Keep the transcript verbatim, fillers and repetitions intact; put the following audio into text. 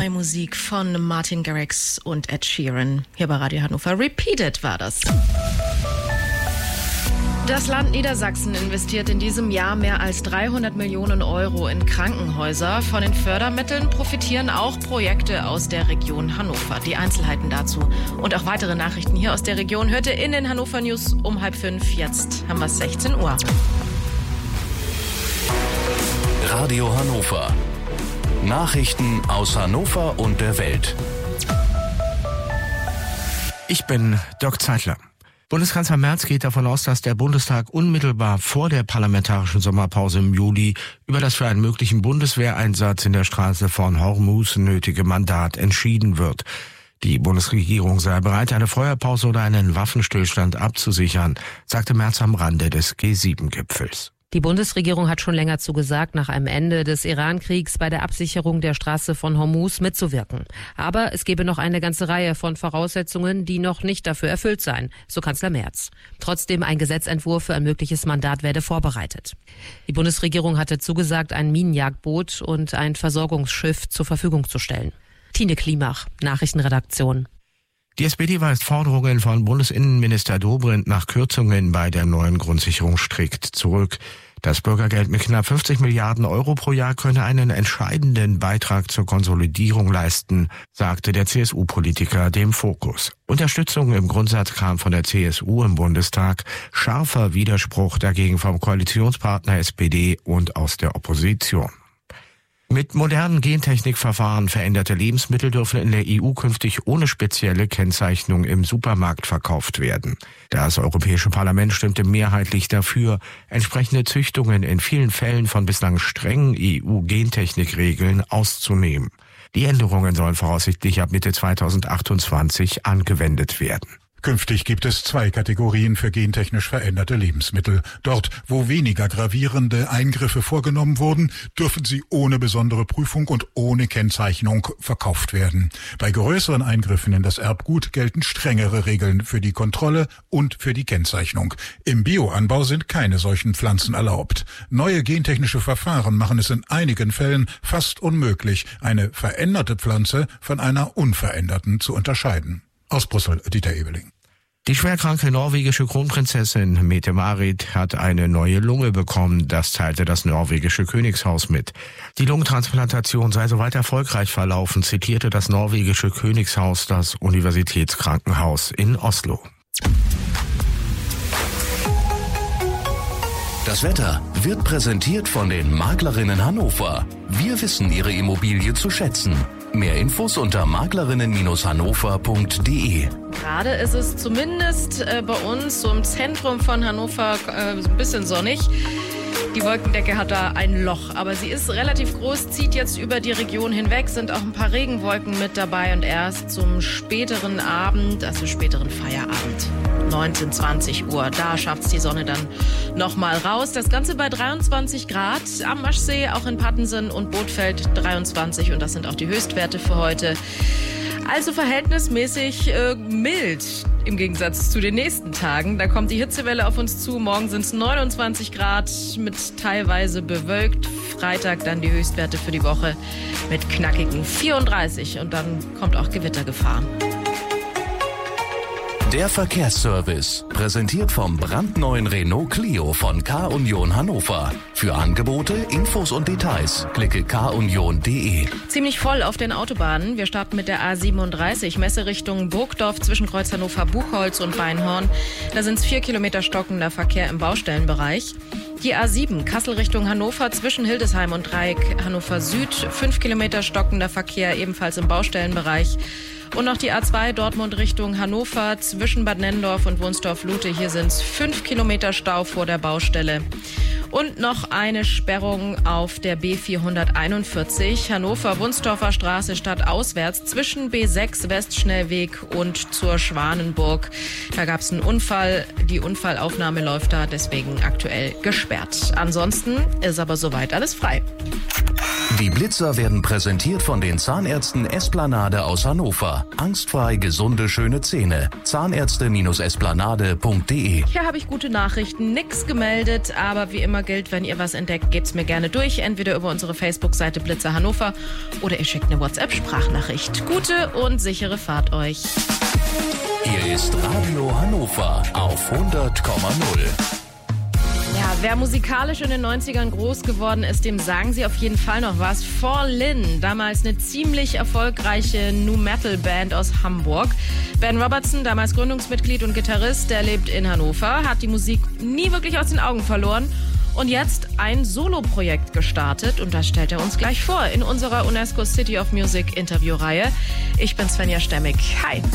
neue Musik von Martin Garrix und Ed Sheeran. Hier bei Radio Hannover. Repeated war das. Das Land Niedersachsen investiert in diesem Jahr mehr als dreihundert Millionen Euro in Krankenhäuser. Von den Fördermitteln profitieren auch Projekte aus der Region Hannover. Die Einzelheiten dazu und auch weitere Nachrichten hier aus der Region hört ihr in den Hannover News um halb fünf. Jetzt haben wir es sechzehn Uhr. Radio Hannover. Nachrichten aus Hannover und der Welt. Ich bin Dirk Zeitler. Bundeskanzler Merz geht davon aus, dass der Bundestag unmittelbar vor der parlamentarischen Sommerpause im Juli über das für einen möglichen Bundeswehreinsatz in der Straße von Hormuz nötige Mandat entschieden wird. Die Bundesregierung sei bereit, eine Feuerpause oder einen Waffenstillstand abzusichern, sagte Merz am Rande des G sieben Gipfels. Die Bundesregierung hat schon länger zugesagt, nach einem Ende des Iran-Kriegs bei der Absicherung der Straße von Hormuz mitzuwirken. Aber es gebe noch eine ganze Reihe von Voraussetzungen, die noch nicht dafür erfüllt seien, so Kanzler Merz. Trotzdem ein Gesetzentwurf für ein mögliches Mandat werde vorbereitet. Die Bundesregierung hatte zugesagt, ein Minenjagdboot und ein Versorgungsschiff zur Verfügung zu stellen. Tine Klimach, Nachrichtenredaktion. Die S P D weist Forderungen von Bundesinnenminister Dobrindt nach Kürzungen bei der neuen Grundsicherung strikt zurück. Das Bürgergeld mit knapp fünfzig Milliarden Euro pro Jahr könne einen entscheidenden Beitrag zur Konsolidierung leisten, sagte der C S U-Politiker dem Fokus. Unterstützung im Grundsatz kam von der C S U im Bundestag, scharfer Widerspruch dagegen vom Koalitionspartner S P D und aus der Opposition. Mit modernen Gentechnikverfahren veränderte Lebensmittel dürfen in der E U künftig ohne spezielle Kennzeichnung im Supermarkt verkauft werden. Das Europäische Parlament stimmte mehrheitlich dafür, entsprechende Züchtungen in vielen Fällen von bislang strengen E U-Gentechnikregeln auszunehmen. Die Änderungen sollen voraussichtlich ab Mitte zweitausendachtundzwanzig angewendet werden. Künftig gibt es zwei Kategorien für gentechnisch veränderte Lebensmittel. Dort, wo weniger gravierende Eingriffe vorgenommen wurden, dürfen sie ohne besondere Prüfung und ohne Kennzeichnung verkauft werden. Bei größeren Eingriffen in das Erbgut gelten strengere Regeln für die Kontrolle und für die Kennzeichnung. Im Bioanbau sind keine solchen Pflanzen erlaubt. Neue gentechnische Verfahren machen es in einigen Fällen fast unmöglich, eine veränderte Pflanze von einer unveränderten zu unterscheiden. Aus Brüssel, Dieter Ebeling. Die schwerkranke norwegische Kronprinzessin Mette-Marit hat eine neue Lunge bekommen, das teilte das norwegische Königshaus mit. Die Lungentransplantation sei soweit erfolgreich verlaufen, zitierte das norwegische Königshaus das Universitätskrankenhaus in Oslo. Das Wetter wird präsentiert von den Maklerinnen Hannover. Wir wissen Ihre Immobilie zu schätzen. Mehr Infos unter maklerinnen hannover punkt de. Gerade ist es zumindest äh, bei uns so im Zentrum von Hannover äh, so ein bisschen sonnig. Die Wolkendecke hat da ein Loch, aber sie ist relativ groß, zieht jetzt über die Region hinweg, sind auch ein paar Regenwolken mit dabei und erst zum späteren Abend, also späteren Feierabend, neunzehn, zwanzig Uhr, da schafft's die Sonne dann nochmal raus. Das Ganze bei dreiundzwanzig Grad am Maschsee, auch in Pattensen und Bothfeld dreiundzwanzig und das sind auch die Höchstwerte für heute. Also verhältnismäßig äh, mild im Gegensatz zu den nächsten Tagen. Da kommt die Hitzewelle auf uns zu. Morgen sind es neunundzwanzig Grad mit teilweise bewölkt. Freitag dann die Höchstwerte für die Woche mit knackigen vierunddreißig. Und dann kommt auch Gewittergefahr. Der Verkehrsservice, präsentiert vom brandneuen Renault Clio von K-Union Hannover. Für Angebote, Infos und Details klicke k union punkt de. Ziemlich voll auf den Autobahnen. Wir starten mit der A siebenunddreißig, Messe Richtung Burgdorf zwischen Kreuz Hannover, Buchholz und Weinhorn. Da sind es vier Kilometer stockender Verkehr im Baustellenbereich. Die A sieben, Kassel Richtung Hannover zwischen Hildesheim und Dreieck Hannover Süd. fünf Kilometer stockender Verkehr ebenfalls im Baustellenbereich. Und noch die A zwei Dortmund Richtung Hannover zwischen Bad Nennendorf und Wunsdorf-Lute. Hier sind es fünf Kilometer Stau vor der Baustelle. Und noch eine Sperrung auf der B vierhunderteinundvierzig, Hannover-Wunsdorfer Straße stadtauswärts zwischen B sechs Westschnellweg und zur Schwanenburg. Da gab es einen Unfall. Die Unfallaufnahme läuft da deswegen aktuell gesperrt. Ansonsten ist aber soweit alles frei. Die Blitzer werden präsentiert von den Zahnärzten Esplanade aus Hannover. Angstfrei gesunde, schöne Zähne. Zahnärzte Esplanade punkt de. Hier habe ich gute Nachrichten, nix gemeldet, aber wie immer gilt, wenn ihr was entdeckt, gebt's mir gerne durch. Entweder über unsere Facebook-Seite Blitzer Hannover oder ihr schickt eine WhatsApp-Sprachnachricht. Gute und sichere Fahrt euch. Hier ist Radio Hannover auf hundert Komma null. Ja, wer musikalisch in den neunzigern groß geworden ist, dem sagen sie auf jeden Fall noch was. Fallin, damals eine ziemlich erfolgreiche Nu-Metal-Band aus Hamburg. Ben Robertson, damals Gründungsmitglied und Gitarrist, der lebt in Hannover, hat die Musik nie wirklich aus den Augen verloren und jetzt ein Solo-Projekt gestartet. Und das stellt er uns gleich vor in unserer UNESCO City of Music Interviewreihe. Ich bin Svenja Stemmig. Hi.